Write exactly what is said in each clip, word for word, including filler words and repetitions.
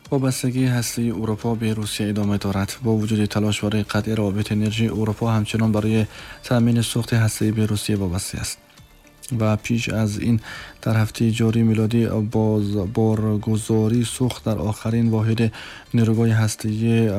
وابستگی هسته اروپا به روسیه ادامه دارد. با وجود تلاش برای قطع روابط انرژی، اروپا همچنان برای تامین سوخت هسته‌ای به روسیه وابسته است و پیش از این در هفته جاری میلادی باز بارگذاری سوخت در آخرین واحد نیروگاه هسته‌ای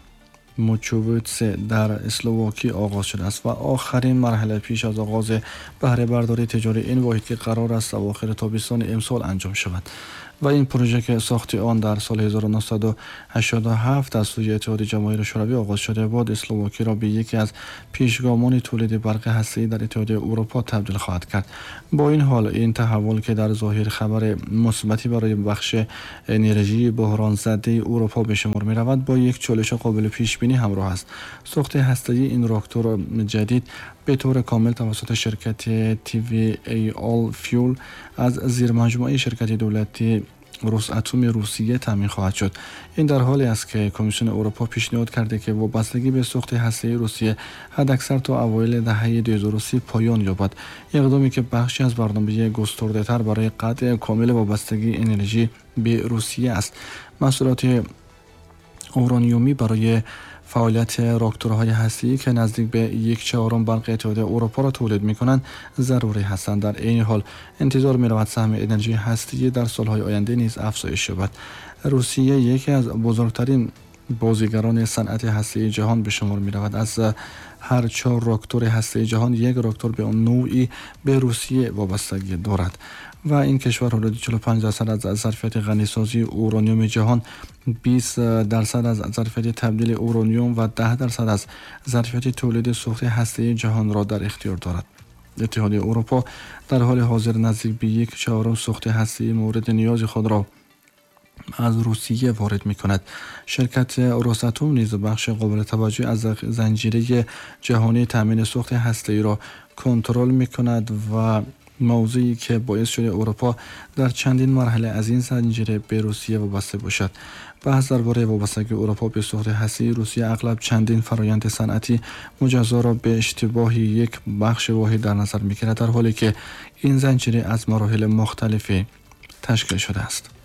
موچوویتس در اسلواکی آغاز شده است و آخرین مرحله پیش از آغاز بهره برداری تجاری این واحد که قرار است اواخر تابستان امسال انجام شود و این پروژه که ساخت آن در سال هزار و نهصد و هشتاد و هفت از سوی اتحاد جماهیر شوروی آغاز شده بود، اسلواکی را به یکی از پیشگامان تولید برق هسته‌ای در اتحادیه اروپا تبدیل خواهد کرد. با این حال این تحول که در ظاهر خبر مثبتی برای بخش انرژی بحران زده اروپا به شمار می رود، با یک چالش قابل پیش بینی همراه است. ساخت هسته‌ای این راکتور جدید به طور کامل توسط شرکت تی وی ای آل فیول از زیرمجموعه شرکت دولتی روساتوم روسیه تامین خواهد شد. این در حالی است که کمیسیون اروپا پیشنهاد کرده که وابستگی به سوخت هسته‌ای روسیه حداکثر تا اوایل دهه دو هزار و سی پایان یابد، اقدامی که بخشی از برنامه گسترده‌تر برای قطع کامل وابستگی انرژی به روسیه است. محصولات اورانیومی برای فعالیت راکتورهای هسته‌ای که نزدیک به یک چهارم برق اتحادیه اروپا را تولید می‌کنند ضروری هستند. در این حال انتظار می‌رود سهم انرژی هسته‌ای در سال‌های آینده نیز افزایش یابد. روسیه یکی از بزرگترین بازیگران صنعت هسته‌ای جهان به شمار می‌رود. از هر چهار راکتور هسته‌ای جهان یک راکتور به آن نوعی به روسیه وابستگی دارد و این کشور حدود چهل و پنج درصد از ظرفیت غنیسازی اورانیوم جهان، بیست درصد از ظرفیت تبدیل اورانیوم و ده درصد از ظرفیت تولید سوخت هسته‌ای جهان را در اختیار دارد. اتحادیه اروپا در حال حاضر نزدیک به یک چهارم سوخت هسته‌ای مورد نیاز خود را از روسیه وارد می کند. شرکت روساتوم نیز بخش قابل توجهی از زنجیره جهانی تامین سوخت هسته‌ای را کنترل می کند و موضوعی که باعث شده اروپا در چندین مرحله از این زنجیره به روسیه وابسته باشد. بحث درباره وابستگی اروپا به سوخت هسته‌ای روسیه اغلب چندین فرآیند صنعتی مجزا را به اشتباه یک بخش واحد در نظر می‌گیرد، در حالی که این زنجیره از مراحل مختلفی تشکیل شده است.